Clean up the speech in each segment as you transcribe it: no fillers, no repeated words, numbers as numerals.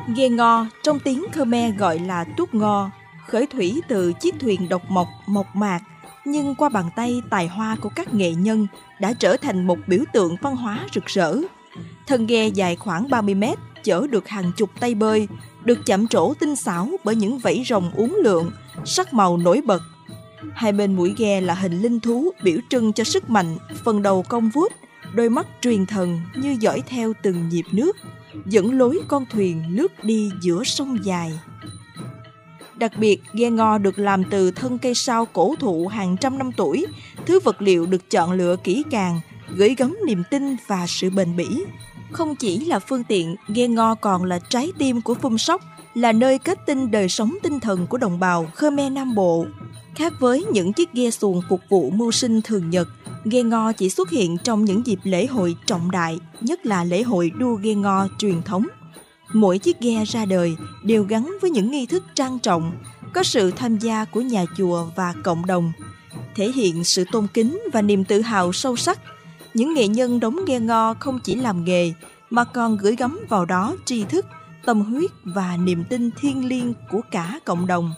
Ghe ngò trong tiếng Khmer gọi là tuốt ngò, khởi thủy từ chiếc thuyền độc mộc mộc mạc, nhưng qua bàn tay tài hoa của các nghệ nhân đã trở thành một biểu tượng văn hóa rực rỡ. Thân ghe dài khoảng 30 mét, chở được hàng chục tay bơi, được chạm trổ tinh xảo bởi những vảy rồng uốn lượn, sắc màu nổi bật. Hai bên mũi ghe là hình linh thú biểu trưng cho sức mạnh, phần đầu cong vuốt, đôi mắt truyền thần như dõi theo từng nhịp nước, dẫn lối con thuyền lướt đi giữa sông dài. Đặc biệt, ghe ngò được làm từ thân cây sao cổ thụ hàng trăm năm tuổi, thứ vật liệu được chọn lựa kỹ càng, gửi gắm niềm tin và sự bền bỉ. Không chỉ là phương tiện, ghe ngò còn là trái tim của Phum Sóc, là nơi kết tinh đời sống tinh thần của đồng bào Khmer Nam Bộ. Khác với những chiếc ghe xuồng phục vụ mưu sinh thường nhật, ghe ngò chỉ xuất hiện trong những dịp lễ hội trọng đại, nhất là lễ hội đua ghe ngò truyền thống. Mỗi chiếc ghe ra đời đều gắn với những nghi thức trang trọng, có sự tham gia của nhà chùa và cộng đồng, thể hiện sự tôn kính và niềm tự hào sâu sắc. Những nghệ nhân đóng ghe ngò không chỉ làm nghề, mà còn gửi gắm vào đó tri thức, tâm huyết và niềm tin thiêng liêng của cả cộng đồng.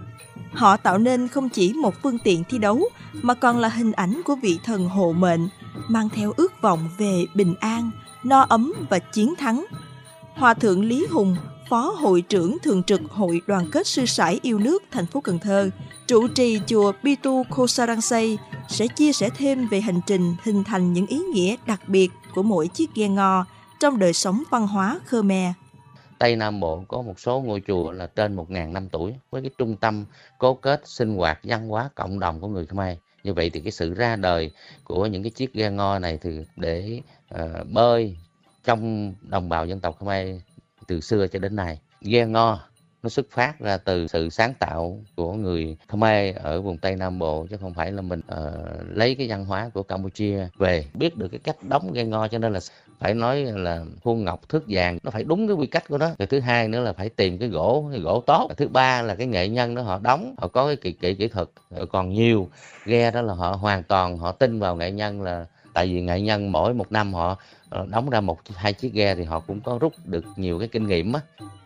Họ tạo nên không chỉ một phương tiện thi đấu, mà còn là hình ảnh của vị thần hộ mệnh, mang theo ước vọng về bình an, no ấm và chiến thắng. Hòa thượng Lý Hùng, Phó Hội trưởng Thường trực Hội Đoàn kết Sư sãi yêu nước thành phố Cần Thơ, trụ trì chùa Pitu Khosarangsay sẽ chia sẻ thêm về hành trình hình thành những ý nghĩa đặc biệt của mỗi chiếc ghe ngò trong đời sống văn hóa Khmer. Tây Nam Bộ có một số ngôi chùa là trên 1.000 năm tuổi, với cái trung tâm cố kết sinh hoạt văn hóa cộng đồng của người Khmer. Như vậy thì cái sự ra đời của những cái chiếc ghe ngò này thì để bơi trong đồng bào dân tộc Khmer từ xưa cho đến nay. Ghe ngò nó xuất phát ra từ sự sáng tạo của người Khmer ở vùng Tây Nam Bộ, chứ không phải là mình lấy cái văn hóa của Campuchia về. Biết được cái cách đóng ghe ngò, cho nên là phải nói là khuôn ngọc thước vàng, nó phải đúng cái quy cách của nó. Rồi thứ hai nữa là phải tìm cái gỗ tốt. Thứ ba là cái nghệ nhân đó họ đóng, họ có cái kỹ thuật. Rồi còn nhiều ghe đó là họ hoàn toàn họ tin vào nghệ nhân, là tại vì nghệ nhân mỗi một năm họ đóng ra 1-2 chiếc ghe thì họ cũng có rút được nhiều cái kinh nghiệm á.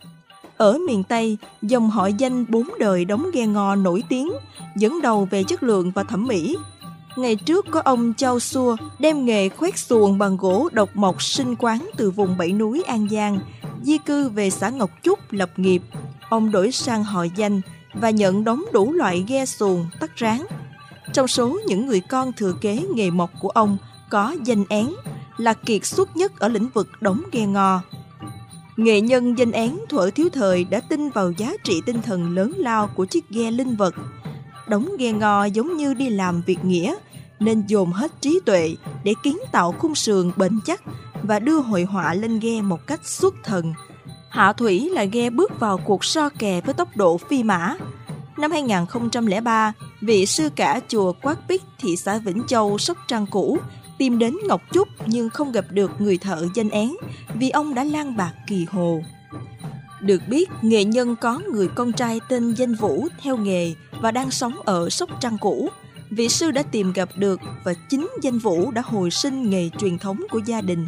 Ở miền Tây, dòng họ Danh 4 đời đóng ghe ngò nổi tiếng, dẫn đầu về chất lượng và thẩm mỹ. Ngày trước có ông Châu Xua đem nghề khoét xuồng bằng gỗ độc mộc sinh quán từ vùng Bảy Núi An Giang, di cư về xã Ngọc Chúc lập nghiệp. Ông đổi sang họ Danh và nhận đóng đủ loại ghe xuồng, tắc ráng. Trong số những người con thừa kế nghề mộc của ông có Danh Én, là kiệt xuất nhất ở lĩnh vực đóng ghe ngò. Nghệ nhân Danh Én thuở thiếu thời đã tin vào giá trị tinh thần lớn lao của chiếc ghe linh vật. Đóng ghe ngò giống như đi làm việc nghĩa, nên dồn hết trí tuệ để kiến tạo khung sườn bền chắc và đưa hội họa lên ghe một cách xuất thần. Hạ thủy là ghe bước vào cuộc so kè với tốc độ phi mã. Năm 2003, vị sư cả chùa Quát Pích, thị xã Vĩnh Châu, Sóc Trăng cũ, tìm đến Ngọc Chúc nhưng không gặp được người thợ Danh Én vì ông đã lang bạc kỳ hồ. Được biết, nghệ nhân có người con trai tên Danh Vũ theo nghề và đang sống ở Sóc Trăng cũ. Vị sư đã tìm gặp được và chính Danh Vũ đã hồi sinh nghề truyền thống của gia đình.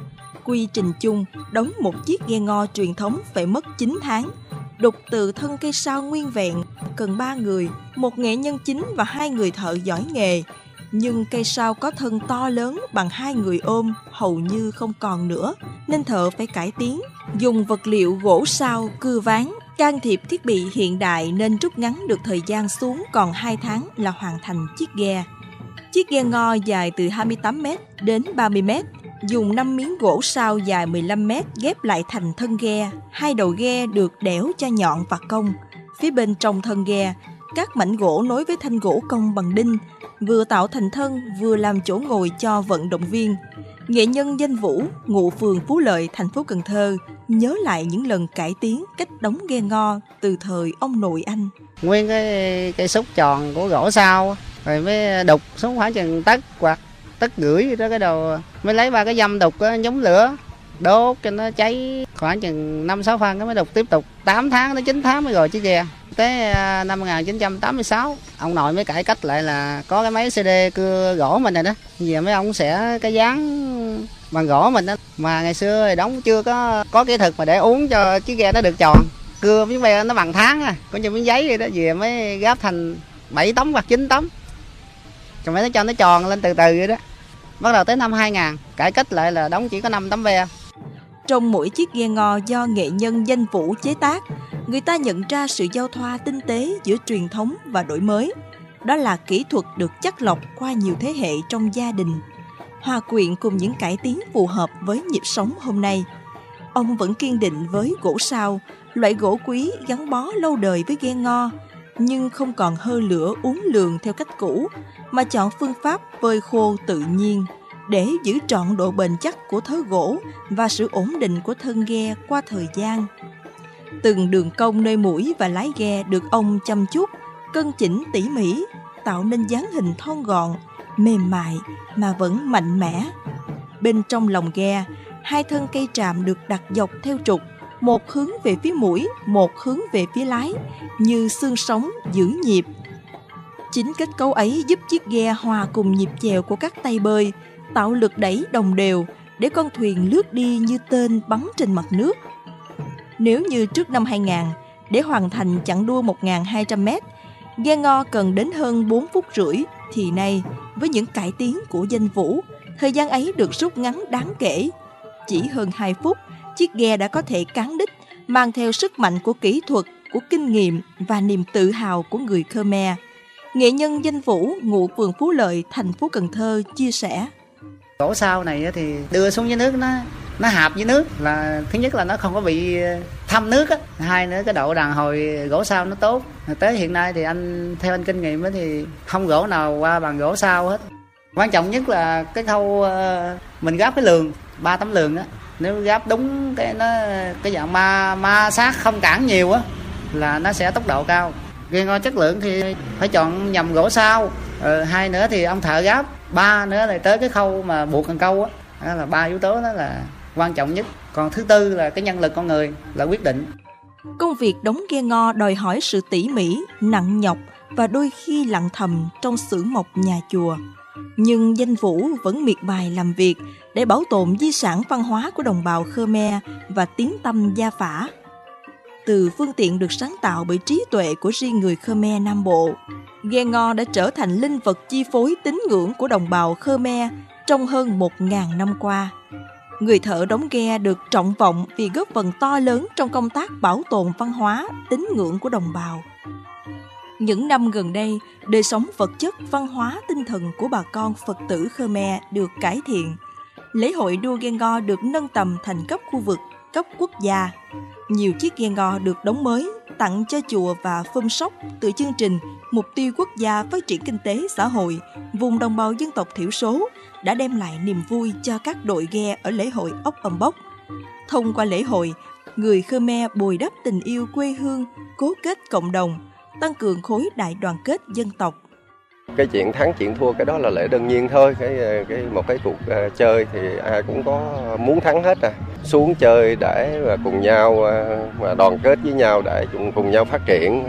Quy trình chung, đóng một chiếc ghe ngò truyền thống phải mất 9 tháng. Đục từ thân cây sao nguyên vẹn cần 3 người, một nghệ nhân chính và 2 người thợ giỏi nghề. Nhưng cây sao có thân to lớn bằng 2 người ôm hầu như không còn nữa, nên thợ phải cải tiến, dùng vật liệu gỗ sao, cưa ván, can thiệp thiết bị hiện đại nên rút ngắn được thời gian xuống còn 2 tháng là hoàn thành chiếc ghe. Chiếc ghe ngò dài từ 28m đến 30m, dùng 5 miếng gỗ sao dài 15m ghép lại thành thân ghe. 2 đầu ghe được đẽo cho nhọn và cong. Phía bên trong thân ghe, các mảnh gỗ nối với thanh gỗ cong bằng đinh, vừa tạo thành thân vừa làm chỗ ngồi cho vận động viên. Nghệ nhân Danh Vũ, ngụ phường Phú Lợi, thành phố Cần Thơ, nhớ lại những lần cải tiến cách đóng ghe ngò từ thời ông nội anh. Nguyên cái xúc tròn của gỗ sao, rồi mới đục xuống khoảng chừng tấc hoặc tấc rưỡi đó, cái đầu mới lấy 3 cái dăm đục nhóm lửa, đốt cho nó cháy khoảng chừng 5-6 phân, mới đục tiếp tục 8 tháng đến 9 tháng mới rồi chiếc ghe. Tới năm 1986, ông nội mới cải cách lại là có cái máy CD cưa gỗ mình này đó. Giờ mấy ông sẽ cái dán bằng gỗ mình đó. Mà ngày xưa thì đóng chưa có kỹ thuật mà để uống cho chiếc ghe nó được tròn. Cưa miếng ve nó bằng tháng à, có như miếng giấy vậy đó, về mới gáp thành 7 tấm hoặc 9 tấm. Rồi mới nó cho nó tròn lên từ từ vậy đó. Bắt đầu tới năm 2000, cải cách lại là đóng chỉ có 5 tấm ve. Trong mỗi chiếc ghe ngò do nghệ nhân Danh Vũ chế tác, người ta nhận ra sự giao thoa tinh tế giữa truyền thống và đổi mới. Đó là kỹ thuật được chắt lọc qua nhiều thế hệ trong gia đình, hòa quyện cùng những cải tiến phù hợp với nhịp sống hôm nay. Ông vẫn kiên định với gỗ sao, loại gỗ quý gắn bó lâu đời với ghe ngò, nhưng không còn hơ lửa uốn lượn theo cách cũ, mà chọn phương pháp phơi khô tự nhiên để giữ trọn độ bền chắc của thớ gỗ và sự ổn định của thân ghe qua thời gian. Từng đường cong nơi mũi và lái ghe được ông chăm chút, cân chỉnh tỉ mỉ, tạo nên dáng hình thon gọn, mềm mại mà vẫn mạnh mẽ. Bên trong lòng ghe, 2 thân cây tràm được đặt dọc theo trục, một hướng về phía mũi, một hướng về phía lái, như xương sống giữ nhịp. Chính kết cấu ấy giúp chiếc ghe hòa cùng nhịp chèo của các tay bơi, tạo lực đẩy đồng đều để con thuyền lướt đi như tên bắn trên mặt nước. Nếu như trước năm 2000, để hoàn thành chặng đua 1.200m, ghe ngò cần đến hơn 4 phút rưỡi, thì nay, với những cải tiến của Danh Vũ, thời gian ấy được rút ngắn đáng kể. Chỉ hơn 2 phút, chiếc ghe đã có thể cán đích, mang theo sức mạnh của kỹ thuật, của kinh nghiệm và niềm tự hào của người Khmer. Nghệ nhân Danh Vũ, ngụ phường Phú Lợi, thành phố Cần Thơ chia sẻ. Gỗ sao này thì đưa xuống dưới nước nó hạp dưới nước, là thứ nhất là nó không có bị thâm nước á, hai nữa cái độ đàn hồi gỗ sao nó tốt. Tới hiện nay thì theo anh kinh nghiệm thì không gỗ nào qua bằng gỗ sao hết. Quan trọng nhất là cái khâu mình gáp cái lường, 3 tấm lường á, nếu gáp đúng cái dạng ma sát không cản nhiều á là nó sẽ tốc độ cao. Ghe ngò chất lượng thì phải chọn nhầm gỗ sao. Hai nữa thì ông thợ gáp, 3 nữa là tới cái khâu mà buộc cần câu á, đó là 3 yếu tố đó là quan trọng nhất. Còn thứ tư là cái nhân lực con người là quyết định. Công việc đóng ghe ngò đòi hỏi sự tỉ mỉ, nặng nhọc và đôi khi lặng thầm trong xưởng mộc nhà chùa. Nhưng Danh Vũ vẫn miệt mài làm việc để bảo tồn di sản văn hóa của đồng bào Khmer và tiếng tăm gia phả. Từ phương tiện được sáng tạo bởi trí tuệ của riêng người Khmer Nam Bộ, ghe ngò đã trở thành linh vật chi phối tín ngưỡng của đồng bào Khmer trong hơn 1000 năm qua. Người thợ đóng ghe được trọng vọng vì góp phần to lớn trong công tác bảo tồn văn hóa, tín ngưỡng của đồng bào. Những năm gần đây, đời sống vật chất, văn hóa, tinh thần của bà con Phật tử Khmer được cải thiện. Lễ hội đua ghe ngò được nâng tầm thành cấp khu vực, cấp quốc gia. Nhiều chiếc ghe ngò được đóng mới, tặng cho chùa và Phum Sóc từ chương trình Mục tiêu Quốc gia Phát triển Kinh tế Xã hội vùng đồng bào dân tộc thiểu số đã đem lại niềm vui cho các đội ghe ở lễ hội Ốc Âm Bốc. Thông qua lễ hội, người Khmer bồi đắp tình yêu quê hương, cố kết cộng đồng, tăng cường khối đại đoàn kết dân tộc. Cái chuyện thắng chuyện thua cái đó là lẽ đương nhiên thôi. Một cái cuộc chơi thì ai cũng có muốn thắng hết xuống chơi để mà cùng nhau mà đoàn kết với nhau để cùng nhau phát triển,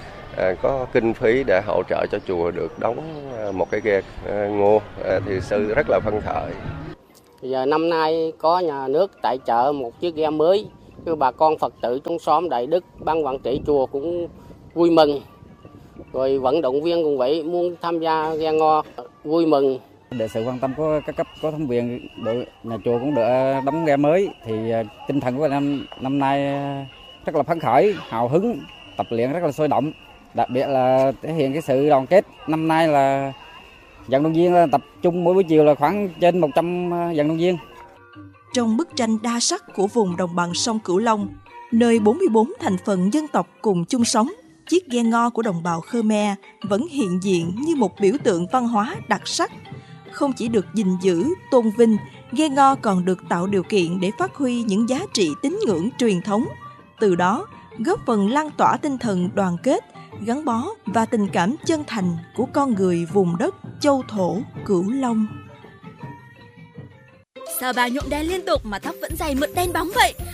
có kinh phí để hỗ trợ cho chùa được đóng một cái ghe ngô thì sự rất là phấn khởi. Giờ năm nay có nhà nước tài trợ một chiếc ghe mới, bà con Phật tử trong xóm Đại Đức, ban quản trị chùa cũng vui mừng. Rồi vận động viên cũng vậy, muốn tham gia ghe ngò vui mừng. Để sự quan tâm của các cấp có thẩm quyền, đội nhà chùa cũng được đóng ghe mới thì tinh thần của năm nay rất là phấn khởi, hào hứng, tập luyện rất là sôi động. Đặc biệt là thể hiện cái sự đoàn kết. Năm nay là vận động viên tập trung mỗi buổi chiều là khoảng trên 100 vận động viên. Trong bức tranh đa sắc của vùng đồng bằng sông Cửu Long, nơi 44 thành phần dân tộc cùng chung sống, chiếc ghe ngò của đồng bào Khmer vẫn hiện diện như một biểu tượng văn hóa đặc sắc. Không chỉ được gìn giữ, tôn vinh, ghe ngò còn được tạo điều kiện để phát huy những giá trị tín ngưỡng truyền thống. Từ đó, góp phần lan tỏa tinh thần đoàn kết, gắn bó và tình cảm chân thành của con người vùng đất châu thổ Cửu Long. Sao bà nhuộm đen liên tục mà tóc vẫn dày mượt đen bóng vậy?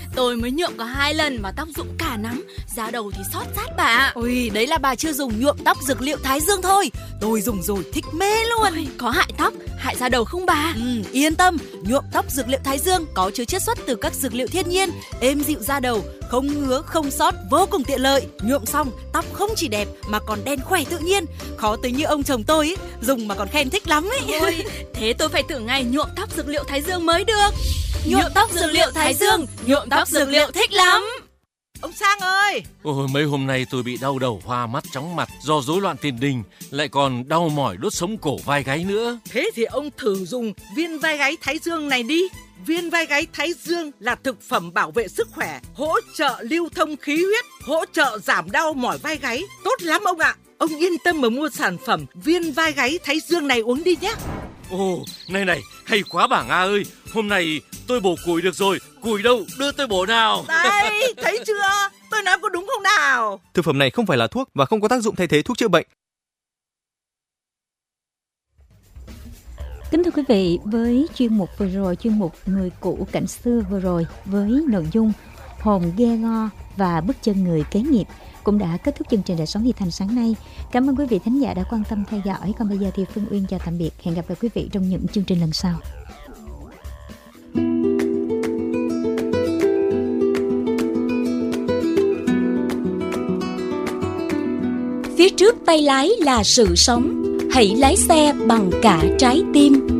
tôi mới nhuộm có 2 lần mà tóc rụng cả nắm, da đầu thì xót rát bà ạ. Ôi, đấy là bà chưa dùng nhuộm tóc dược liệu Thái Dương thôi. Tôi dùng rồi thích mê luôn. Ôi, có hại tóc, hại da đầu không bà? Yên tâm, nhuộm tóc dược liệu Thái Dương có chứa chiết xuất từ các dược liệu thiên nhiên, êm dịu da đầu, không ngứa, không xót, vô cùng tiện lợi. Nhuộm xong, tóc không chỉ đẹp mà còn đen khỏe tự nhiên. Khó tới như ông chồng tôi ấy, dùng mà còn khen thích lắm ấy. Ôi, thế tôi phải thử ngay nhuộm tóc dược liệu Thái Dương mới được. Nhuộm tóc dược liệu Thái Dương, nhuộm tóc dược liệu thích lắm. Ông Sang ơi! Ôi, mấy hôm nay tôi bị đau đầu, hoa mắt, chóng mặt do rối loạn tiền đình, lại còn đau mỏi đốt sống cổ vai gáy nữa. Thế thì ông thử dùng viên vai gáy Thái Dương này đi. Viên vai gáy Thái Dương là thực phẩm bảo vệ sức khỏe, hỗ trợ lưu thông khí huyết, hỗ trợ giảm đau mỏi vai gáy. Tốt lắm ông ạ! Ông yên tâm mà mua sản phẩm viên vai gáy Thái Dương này uống đi nhé. Ồ, này, hay quá bà Nga ơi. Hôm nay tôi bổ củi được rồi. Củi đâu, đưa tôi bổ nào. Đây, thấy chưa? Tôi nói có đúng không nào? Thực phẩm này không phải là thuốc và không có tác dụng thay thế thuốc chữa bệnh. Kính thưa quý vị, với chuyên mục vừa rồi, chuyên mục Người cũ cảnh xưa vừa rồi, với nội dung hồn ghe ngo và bước chân người kế nghiệp cũng đã kết thúc chương trình Đời Sống Thì Thành sáng nay. Cảm ơn quý vị thính giả đã quan tâm theo dõi. Còn bây giờ thì Phương Uyên chào tạm biệt. Hẹn gặp lại quý vị trong những chương trình lần sau. Phía trước tay lái là sự sống. Hãy lái xe bằng cả trái tim.